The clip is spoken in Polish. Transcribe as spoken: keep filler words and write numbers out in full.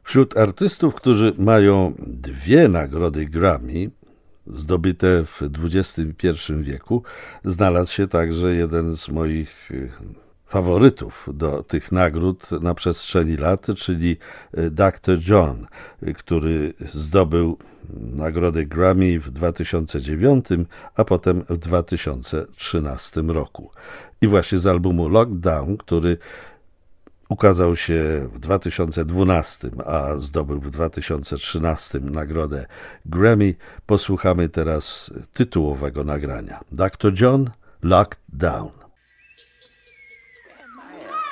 Wśród artystów, którzy mają dwie nagrody Grammy zdobyte w dwudziestym pierwszym wieku, znalazł się także jeden z moich faworytów do tych nagród na przestrzeni lat, czyli doktor John, który zdobył nagrodę Grammy w dwa tysiące dziewiątym, a potem w dwa tysiące trzynastym roku. I właśnie z albumu Lockdown, który ukazał się w dwa tysiące dwunastym, a zdobył w dwa tysiące trzynastym nagrodę Grammy, posłuchamy teraz tytułowego nagrania. doktor John, Lockdown.